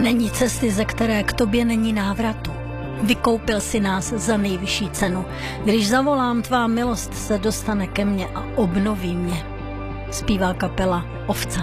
Není cesty, ze které k tobě není návratu. Vykoupil si nás za nejvyšší cenu. Když zavolám, tvá milost se dostane ke mně a obnoví mě. Zpívá kapela Ovca.